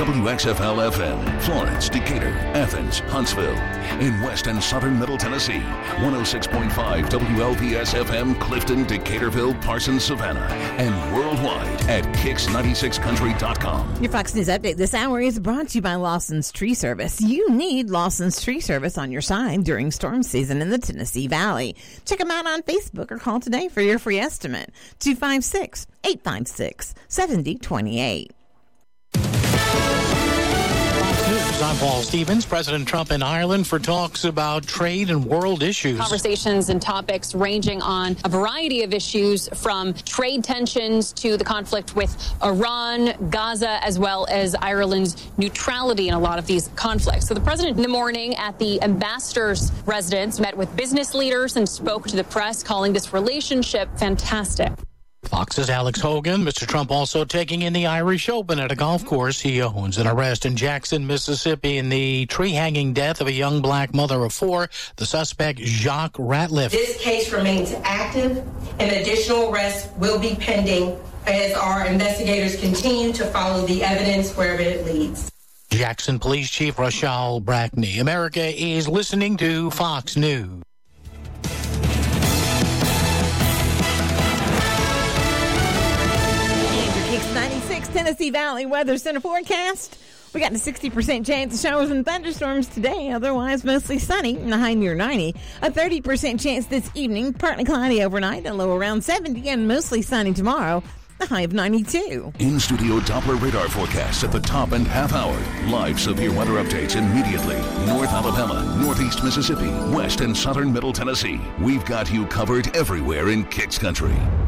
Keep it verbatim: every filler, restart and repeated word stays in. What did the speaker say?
W X F L F M, Florence, Decatur, Athens, Huntsville. In West and Southern Middle Tennessee, one oh six point five W L P S F M, Clifton, Decaturville, Parsons, Savannah. And worldwide at kicks ninety-six country dot com. Your Fox News Update this hour is brought to you by Lawson's Tree Service. You need Lawson's Tree Service on your side during storm season in the Tennessee Valley. Check them out on Facebook or call today for your free estimate. two five six, eight five six, seven zero two eight. I'm Paul Stevens. President Trump in Ireland for talks about trade and world issues. Conversations and topics ranging on a variety of issues, from trade tensions to the conflict with Iran, Gaza, as well as Ireland's neutrality in a lot of these conflicts. So the president in the morning at the ambassador's residence met with business leaders and spoke to the press, calling this relationship fantastic. Fox's Alex Hogan. Mister Trump also taking in the Irish Open at a golf course he owns. An arrest in Jackson, Mississippi in the tree-hanging death of a young black mother of four. The suspect, Jacques Ratliff. This case remains active, and additional arrests will be pending as our investigators continue to follow the evidence wherever it leads. Jackson Police Chief Rashal Brackney. America is listening to Fox News. ninety-six Tennessee Valley Weather Center forecast. We got a sixty percent chance of showers and thunderstorms today, otherwise mostly sunny, and a high near ninety. A thirty percent chance this evening, partly cloudy overnight, a low around seventy, and mostly sunny tomorrow, a high of ninety-two. In-studio Doppler radar forecasts at the top and half hour. Live severe weather updates immediately. North Alabama, Northeast Mississippi, West and Southern Middle Tennessee. We've got you covered everywhere in Kicks Country.